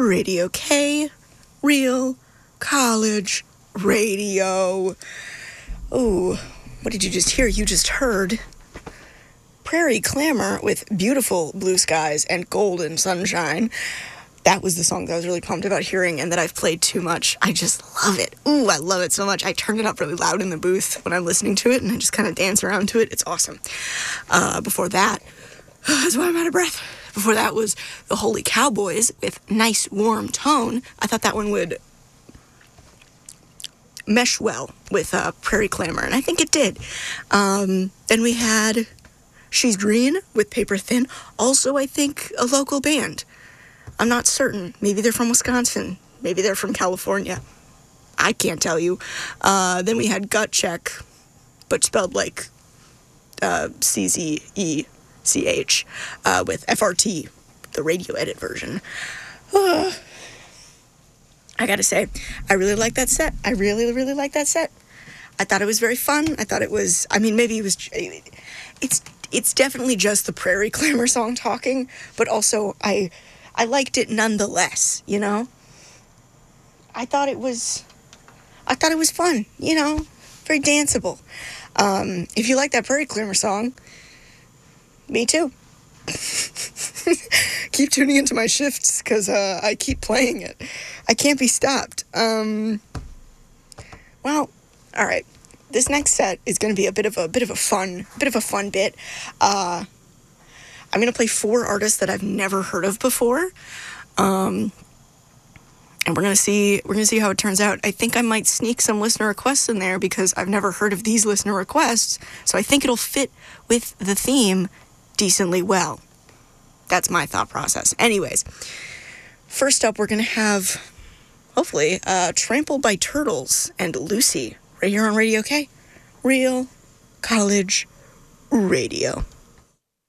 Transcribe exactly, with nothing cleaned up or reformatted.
Radio K, Real College Radio. Oh, what did you just hear? You just heard Prairie Clamor with Beautiful Blue Skies and Golden Sunshine. That was the song that I was really pumped about hearing and that I've played too much. I just love it. Ooh, I love it so much. I turn it up really loud in the booth when I'm listening to it, and I just kind of dance around to it. It's awesome. Uh, before that, that's why I'm out of breath. Before that was the Holy Cowboys with Nice Warm Tone. I thought that one would mesh well with uh, Prairie Clamor, and I think it did. Um, then we had She's Green with Paper Thin. Also, I think, a local band. I'm not certain. Maybe they're from Wisconsin. Maybe they're from California. I can't tell you. Uh, then we had Gut Check, but spelled like uh, C Z E C H, uh, with F R T, the radio edit version. Uh, I gotta say, I really like that set. I really, really like that set. I thought it was very fun. I thought it was, I mean, maybe it was, it's it's definitely just the Prairie Clamor song talking, but also I... I liked it nonetheless, you know? I thought it was, I thought it was fun, you know? Very danceable. Um, if you like that Prairie Clamor song, me too. Keep tuning into my shifts, because uh, I keep playing it. I can't be stopped. Um, well, all right. This next set is going to be a bit of a bit of a fun, bit of a fun bit. Uh... I'm going to play four artists that I've never heard of before. Um, and we're going to see, we're going to see how it turns out. I think I might sneak some listener requests in there because I've never heard of these listener requests. So I think it'll fit with the theme decently well. That's my thought process. Anyways, first up, we're going to have, hopefully, uh, Trampled by Turtles and Lucy right here on Radio K. Real College Radio.